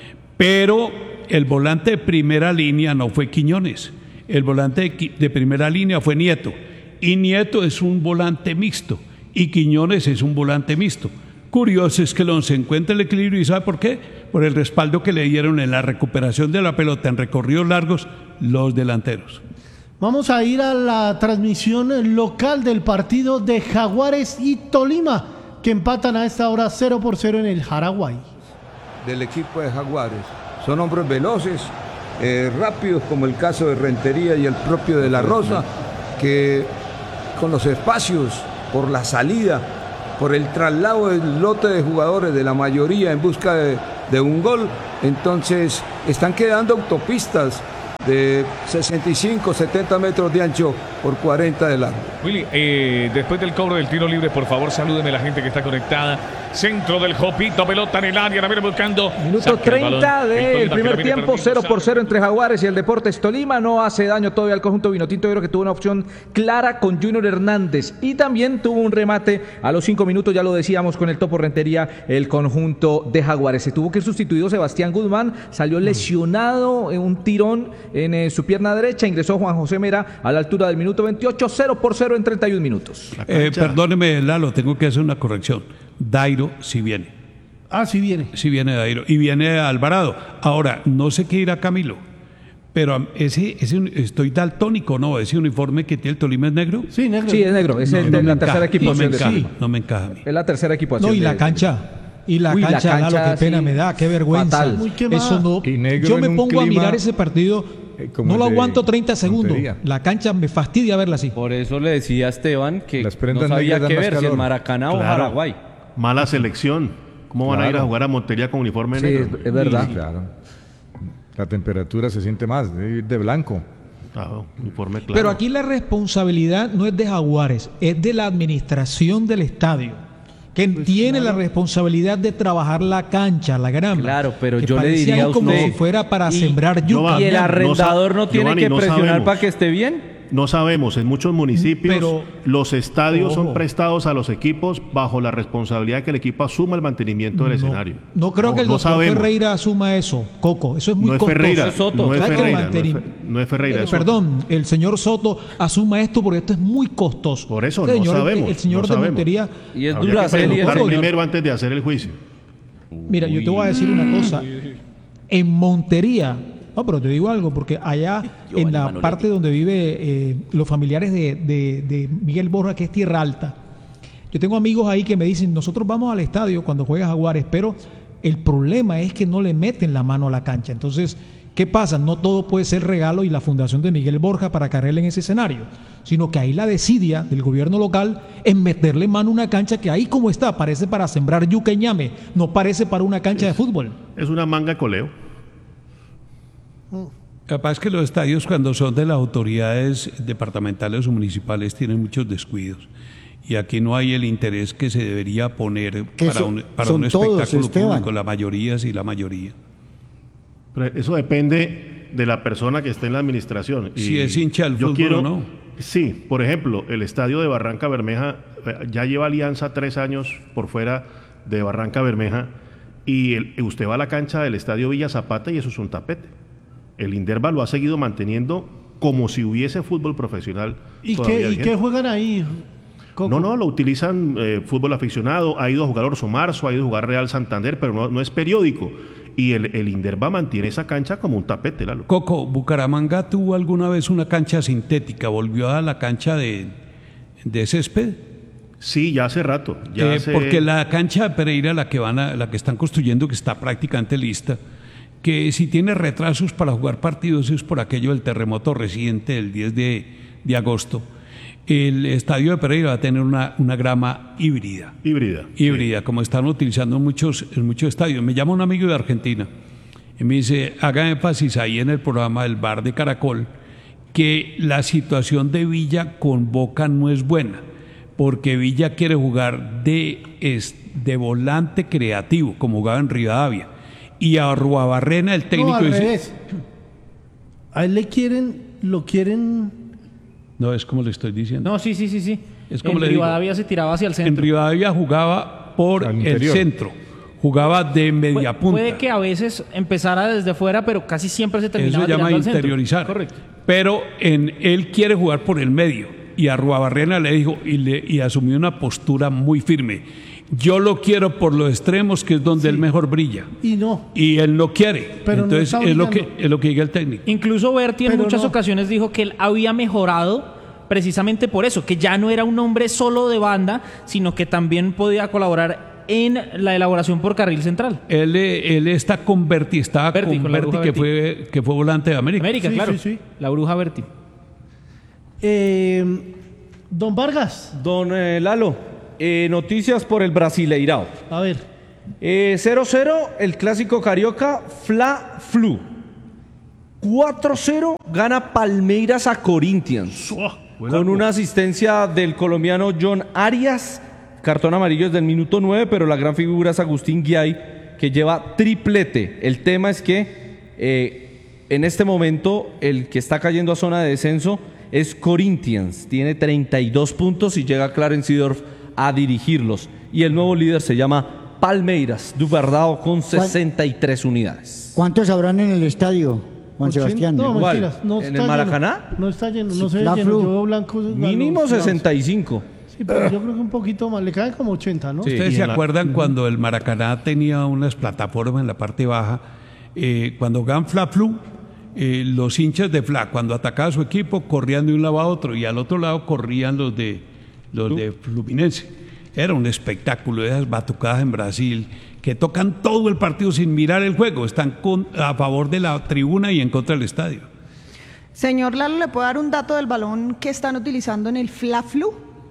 Pero el volante de primera línea no fue Quiñones, el volante de, qui- de primera línea fue Nieto y Nieto es un volante mixto y Quiñones es un volante mixto. Curioso es que el Once encuentra el equilibrio y ¿sabe por qué? Por el respaldo que le dieron en la recuperación de la pelota en recorridos largos los delanteros. Vamos a ir a la transmisión local del partido de Jaguares y Tolima, que empatan a esta hora cero por cero en el Jaraguay. Del equipo de Jaguares. Son hombres veloces, eh, rápidos, como el caso de Rentería y el propio de La Rosa, que con los espacios, por la salida, por el traslado del lote de jugadores de la mayoría en busca de, de un gol, entonces están quedando autopistas de sesenta y cinco, setenta metros de ancho por cuarenta de largo. Willy, eh, después del cobro del tiro libre, por favor, salúdeme a la gente que está conectada. Centro del Jopito, pelota en el área, la viene buscando. Minuto Saca el balón. treinta El del Tolima que primer la viene tiempo, perdiendo, cero por sabe. cero entre Jaguares y el Deportes Tolima. No hace daño todavía al conjunto vinotinto. Yo creo que tuvo una opción clara con Junior Hernández y también tuvo un remate a los cinco minutos, ya lo decíamos, con el Topo Rentería, el conjunto de Jaguares. Se tuvo que ir sustituido Sebastián Guzmán, salió lesionado en un tirón en eh, su pierna derecha, ingresó Juan José Mera a la altura del minuto veintiocho, cero por cero en treinta y un minutos. Eh, perdóneme, Lalo, tengo que hacer una corrección. Dairo sí viene. Ah, sí viene. Sí viene Dairo. Y viene Alvarado. Ahora, no sé qué irá Camilo. Pero ese, ese estoy daltónico, ¿no? Ese uniforme que tiene el Tolima es negro. Sí, negro. Sí, es negro, es No, el no de me la encaja, tercera no me equipación de encaja, Tolima. no me encaja a mí. Es la tercera equipación. No, y la de- cancha. Y la Uy, la cancha, Lalo, cancha, qué pena sí. me da, qué vergüenza. Fatal. Muy quemada. Eso no. Y negro Yo me en un pongo a clima, mirar ese partido, eh, como no lo el de aguanto treinta segundos. Montería. La cancha me fastidia verla así. Por eso le decía a Esteban que Las no prendas sabía negras qué dan más ver, si en calor. Maracaná o Claro. Paraguay. Mala selección. ¿Cómo van a ir a Claro. jugar a Montería con uniforme Sí, negro? es, es verdad. Sí, claro. La temperatura se siente más, de ir de blanco. Ah, uniforme claro. Pero aquí la responsabilidad no es de Jaguares, es de la administración del estadio, que Pues tiene la responsabilidad de trabajar la cancha, la grama. Claro, pero que yo le parece diría ahí a como usted, si fuera para y- sembrar yuca. Giovanni, ¿Y el no sa- arrendador no tiene Giovanni, que no presionar sabemos. para que esté bien? No sabemos, en muchos municipios Pero- los estadios son Ojo. prestados a los equipos bajo la responsabilidad de que el equipo asuma el mantenimiento del No, escenario. no creo que el no doctor sabemos. Ferreira asuma eso, Coco. Eso es muy No es costoso. Ferreira, Soto. no es ¿Sabe que el Ferreira, no es, manteni- Fe- no es Ferreira. Eh, es Soto. Perdón, el señor Soto asuma esto porque esto es muy costoso. Por eso, Señor, no el- sabemos. El, señor no de sabemos. Montería. Y es Habría dura que serie, preguntar señor. primero antes de hacer el juicio. Mira, yo te voy a decir una cosa. En Montería, no, pero te digo algo, porque allá en la parte donde vive eh, los familiares de, de- de Miguel Borja, que es Tierra Alta, yo tengo amigos ahí que me dicen, nosotros vamos al estadio cuando juega Jaguares, pero el problema es que no le meten la mano a la cancha. Entonces, ¿qué pasa? No todo puede ser regalo y la fundación de Miguel Borja para caerle en ese escenario, sino que ahí la desidia del gobierno local es meterle mano a una cancha que ahí como está, parece para sembrar yuca y ñame, no parece para una cancha de fútbol. Es una manga de coleo. Capaz que los estadios cuando son de las autoridades departamentales o municipales tienen muchos descuidos. Y aquí no hay el interés que se debería poner Que para son- un, para son un todos, espectáculo Esteban. público. La mayoría sí, la mayoría. Pero eso depende de la persona que esté en la administración. Y Si es hincha del yo fútbol quiero, o no. Sí, por ejemplo, el estadio de Barranca Bermeja eh, ya lleva alianza tres años por fuera de Barranca Bermeja Y el, usted va a la cancha del Estadio Villa Zapata y eso es un tapete. El Inderva lo ha seguido manteniendo como si hubiese fútbol profesional. ¿Y qué, ¿y qué juegan ahí? Coco. No, no, lo utilizan eh, fútbol aficionado. Ha ido a jugar Orso Marzo, ha ido a jugar Real Santander, pero no, no es periódico. Y el, el Inderva mantiene esa cancha como un tapete, Lalo. Coco, ¿Bucaramanga tuvo alguna vez una cancha sintética? ¿Volvió a la cancha de, de césped? Sí, ya hace rato. Ya eh, hace... Porque la cancha de Pereira, la que van a, la que están construyendo, que está prácticamente lista, que si tiene retrasos para jugar partidos es por aquello del terremoto reciente del diez de agosto. El estadio de Pereira va a tener una, una grama híbrida. Híbrida. Híbrida, sí. Como están utilizando en muchos, en muchos estadios. Me llama un amigo de Argentina y me dice, haga énfasis ahí en el programa del Bar de Caracol, que la situación de Villa con Boca no es buena, porque Villa quiere jugar de, de volante creativo, como jugaba en Rivadavia. Y a Arruabarrena, el técnico... No, al dice, revés. A él le quieren, lo quieren... No, es como le estoy diciendo. No, sí, sí, sí, sí. Es como en le Rivadavia digo. se tiraba hacia el centro. En Rivadavia jugaba por el centro, jugaba de media Pu punta. Puede que a veces empezara desde fuera, pero casi siempre se terminaba Eso se llama tirando al interiorizar. centro. Correcto. Pero en, él quiere jugar por el medio y Arruabarrena le dijo y, le, y asumió una postura muy firme. Yo lo quiero por los extremos, que es donde sí. él mejor brilla. Y no. Y él no quiere. Pero entonces no es lo que es lo que diga el técnico. Incluso Berti en Pero muchas no. ocasiones dijo que él había mejorado precisamente por eso, que ya no era un hombre solo de banda, sino que también podía colaborar en la elaboración por carril central. Él, él está con Berti, estaba Berti, con, con la Berti, bruja que Berti. fue, que fue volante de América. América, Sí, claro. sí, sí. La bruja Berti. Eh, don Vargas. Don eh, Lalo, eh, noticias por el Brasileirao. A ver. Eh, cero cero, el clásico carioca, Fla Flu. cuatro cero, gana Palmeiras a Corinthians. Con una asistencia del colombiano John Arias. Cartón amarillo desde el minuto nueve, pero la gran figura es Agustín Guiay, que lleva triplete. El tema es que eh, en este momento el que está cayendo a zona de descenso es Corinthians. Tiene treinta y dos puntos y llega Clarence Seedorf a dirigirlos. Y el nuevo líder se llama Palmeiras du Verdao con sesenta y tres unidades. ¿Cuántos habrán en el estadio, Juan Sebastián? No, ¿Cuál? mentiras. No ¿En está el Maracaná? Lleno. No está lleno, no Sí, se ve la lleno. Flu. Yo veo blancos. Mínimo los- sesenta y cinco. Sí, pero yo creo que un poquito más. Le caen como ochenta, ¿no? Sí. ¿Ustedes Y se en la- acuerdan cuando el Maracaná tenía unas plataformas en la parte baja? Eh, cuando jugaban Fla Flu, eh, los hinchas de Fla, cuando atacaba a su equipo, corrían de un lado a otro y al otro lado corrían los de, los de Fluminense. Era un espectáculo, esas batucadas en Brasil, que tocan todo el partido sin mirar el juego, están con, a favor de la tribuna y en contra del estadio. Señor Lalo, ¿le puedo dar un dato del balón que están utilizando en el Fla-Flu?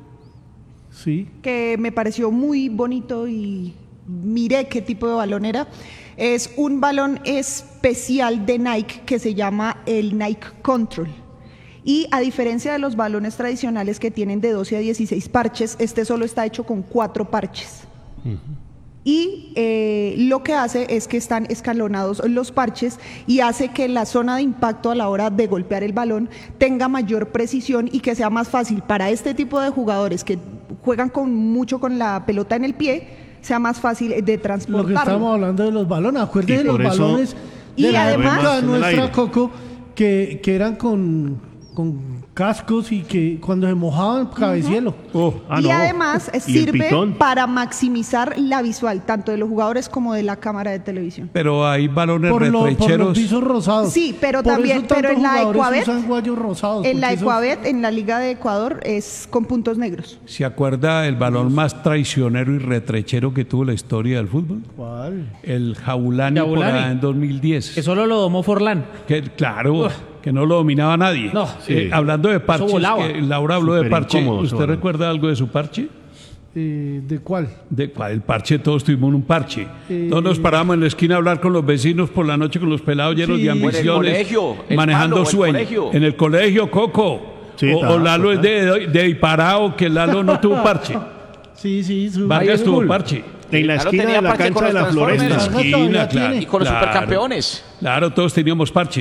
Sí. Que me pareció muy bonito y miré qué tipo de balón era. Es un balón especial de Nike que se llama el Nike Control. Y a diferencia de los balones tradicionales que tienen de doce a dieciséis parches, este solo está hecho con cuatro parches. Uh-huh. Y eh, lo que hace es que están escalonados los parches y hace que la zona de impacto a la hora de golpear el balón tenga mayor precisión y que sea más fácil para este tipo de jugadores que juegan con mucho con la pelota en el pie, sea más fácil de transportarlo. Lo que estamos hablando de los balones, acuérdate de los eso- balones de Y la además- época en el nuestra, aire. Coco, que, que eran con, con cascos y que cuando se mojaban, cabecielo. Ah, y no. además ¿Y el sirve pitón? para maximizar la visual, tanto de los jugadores como de la cámara de televisión. Pero hay balones Por, lo- por los retrecheros. pisos rosados. Sí, pero Por también, eso pero tantos en la jugadores Ecuabet, usan guayos rosados, en la porque eso- Ecuabet, en la Liga de Ecuador, es con puntos negros. ¿Se acuerda el balón más traicionero y retrechero que tuvo la historia del fútbol? ¿Cuál? El Jaulani, por Jaulani. allá en dos mil diez. Que solo lo domó Forlán. Que, claro, que no lo dominaba nadie. No. Eh, Sí. hablando de parches, volaba. que Laura habló de Súper parche. incómodo ese ¿Usted balón. recuerda algo de su parche? Eh, ¿De cuál? De cuál, el parche, todos tuvimos un parche. Eh, Todos nos parábamos en la esquina a hablar con los vecinos por la noche con los pelados llenos Sí. de O en el ambiciones, colegio, el manejando palo, el sueños. colegio. En el colegio, Coco. Sí, o, o está, Lalo es total. de, de Iparao, que Lalo no tuvo parche. Sí, sí. Su... Vargas tuvo School. parche. En la Claro, esquina tenía de la parche cancha con de los la Transformers. Floresta. Vargas Esquina, todavía claro. tiene. Y con los Claro. supercampeones. Claro, todos teníamos parche.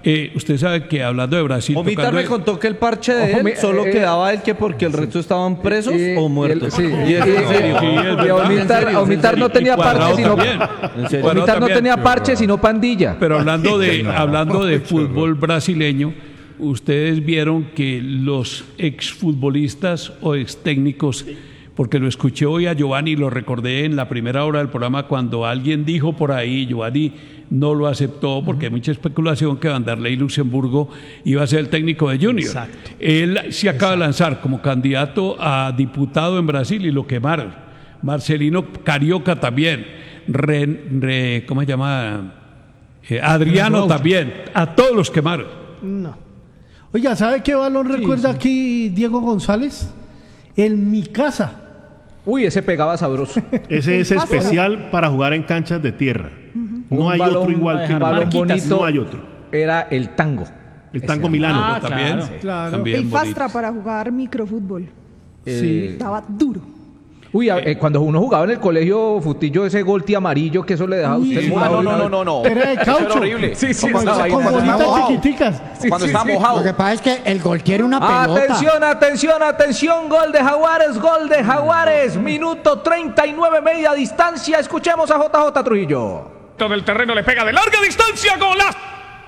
Eh, usted sabe que hablando de Brasil... Omitar me el... contó que el parche de él Omi- solo eh, quedaba él que porque el resto estaban presos y- o muertos. y el- sí. Y es Y- en serio. Sí, es Y verdad. Omitar, En serio, es Omitar en no serio. tenía Y Cuadrado parche, sino, también. En serio. Omitar no también. tenía parche, sino pandilla. Pero hablando de, hablando de fútbol brasileño, ustedes vieron que los exfutbolistas o extécnicos, porque lo escuché hoy a Giovanni y lo recordé en la primera hora del programa cuando alguien dijo por ahí, Giovanni no lo aceptó porque hay mucha especulación que Vanderlei Luxemburgo iba a ser el técnico de Junior. Exacto. Él se acaba de lanzar como candidato a diputado en Brasil y lo quemaron. Marcelino Carioca también. Re, re- ¿Cómo se llama? Eh, Adriano también. A todos los quemaron. No. Oiga, ¿sabe qué balón recuerda aquí Diego González? En mi casa. Uy, ese pegaba sabroso. Ese es especial para jugar en canchas de tierra. No Un hay balón- otro igual que un el balón Marquitas, bonito. no hay otro. Era el tango. El tango milano. Ah, también. claro. Claro. También El bonito. Fastra para jugar microfútbol. Sí. Estaba duro. Uy, a- eh, cuando uno jugaba en el colegio, Futillo, ese golti amarillo, que eso le dejaba a usted. Ah, muy no, no, mal. no, no, no. Era de Eso caucho. era horrible. Sí, sí, Cuando estaba estaba ahí, Con cuando estaba bolitas mojado. chiquiticas. Cuando Sí, estaba sí. mojado. Lo que pasa es que el gol quiere una pelota. Atención, atención, atención, gol de Jaguares, gol de Jaguares, minuto treinta y nueve, media distancia, escuchemos a J J Trujillo. Todo el terreno le pega de larga distancia con las...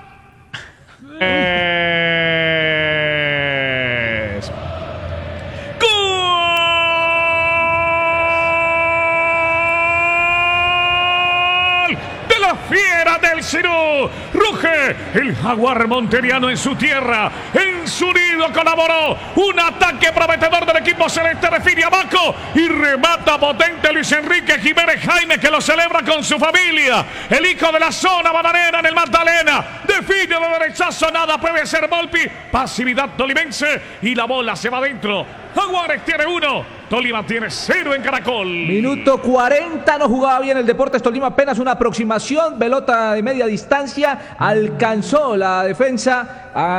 Es... ¡Gol! De la fiera del Cirú. Ruge el jaguar monteriano en su tierra. En su nido colaboró un ataque prometedor del equipo celeste. Define a Baco y remata potente Luis Enrique Jiménez Jaime, que lo celebra con su familia. El hijo de la zona bananera en el Magdalena. Define de derechazo, nada puede ser Volpi. Pasividad tolimense y la bola se va adentro. Jaguares tiene uno, Tolima tiene cero en Caracol. Minuto cuarenta, no jugaba bien el Deportes Tolima, apenas una aproximación, pelota de media distancia, alcanzó la defensa a